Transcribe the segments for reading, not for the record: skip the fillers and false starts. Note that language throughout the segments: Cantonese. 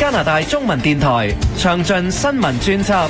加拿大中文電台詳盡新聞專輯。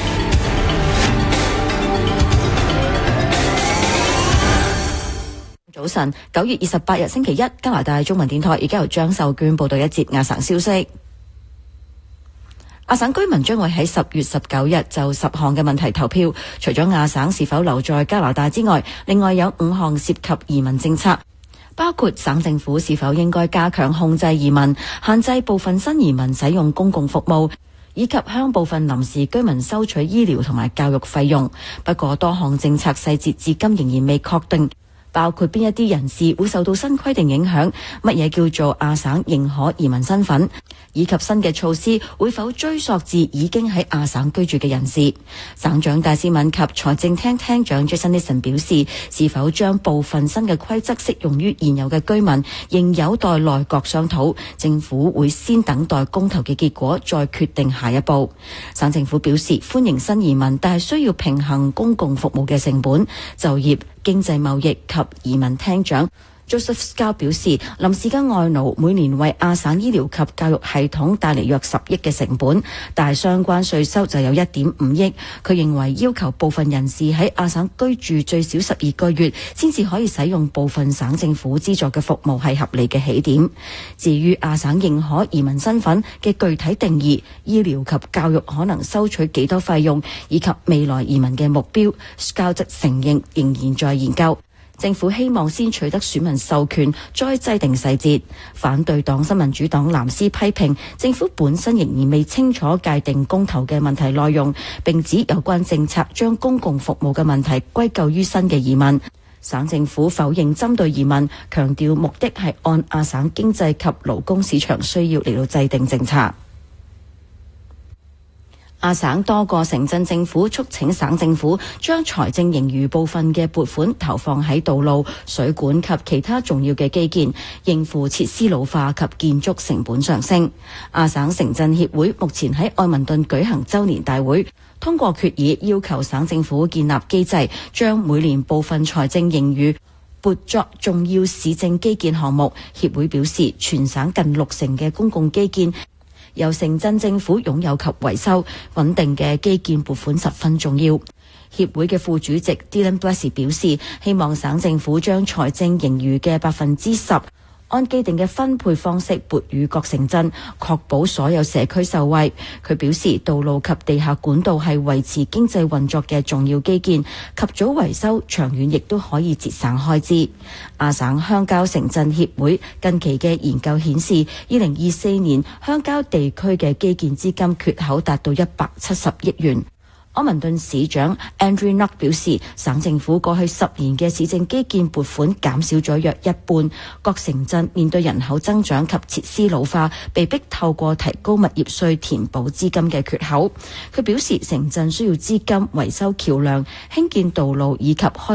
早晨，9月28日星期一，加拿大中文電台而家由張秀娟報道一節亞省消息。亞省居民將會喺10月19日就10項嘅問題投票，除咗亞省是否留在加拿大之外，另外有5項涉及移民政策，包括省政府是否應該加強控制移民，限制部分新移民使用公共服務，以及向部分臨時居民收取醫療同埋教育費用。不過多項政策細節至今仍然未確定，包括邊一啲人士會受到新規定影響，乜嘢叫做亞省認可移民身份，以及新嘅措施會否追溯至已經喺亞省居住嘅人士。省長戴斯敏及財政廳廳長 Jason Nixon 表示，是否將部分新嘅規則適用於現有嘅居民，仍有待內閣商討。政府會先等待公投嘅結果，再決定下一步。省政府表示歡迎新移民，但係需要平衡公共服務嘅成本、就業、經濟貿易及移民廳長 Joseph Scow 表示，臨時嘅外勞每年為亞省醫療及教育系統帶嚟約10億嘅成本，但係相關稅收就有1.5億。佢認為要求部分人士喺亞省居住最少12個月，先至可以使用部分省政府資助嘅服務係合理嘅起點。至於亞省認可移民身份嘅具體定義、醫療及教育可能收取幾多費用，以及未來移民嘅目標， Scow 則承認仍然在研究。政府希望先取得選民授權，再制定細節。反對黨新民主黨藍絲批評政府本身仍然未清楚界定公投嘅問題內容，並指有關政策將公共服務嘅問題歸咎於新嘅移民。省政府否認針對移民，強調目的係按亞省經濟及勞工市場需要嚟到制定政策。亞省多個城鎮政府促請省政府將財政盈餘部分嘅撥款投放喺道路、水管及其他重要嘅基建，應付設施老化及建築成本上升。亞省城鎮協會目前喺愛民頓舉行周年大會，通過決議要求省政府建立機制，將每年部分財政盈餘撥作重要市政基建項目。協會表示，全省近60%嘅公共基建由城鎮政府擁有及維修，穩定嘅基建撥款十分重要。協會嘅副主席 Dylan Blessy 表示，希望省政府將財政盈餘嘅10%按既定嘅分配方式撥予各城鎮，確保所有社區受惠。佢表示，道路及地下管道係維持經濟運作嘅重要基建，及早維修長遠亦都可以節省開支。亞省鄉郊城鎮協會近期嘅研究顯示，2024年鄉郊地區嘅基建資金缺口達到170億元。柯文頓市長 Andrew Nutt 表示，省政府過去10年嘅市政基建撥款減少咗約一半，各城鎮面對人口增長及設施老化，被迫透過提高物業稅填補資金嘅缺口。佢表示，城鎮需要資金維修橋梁、興建道路以及開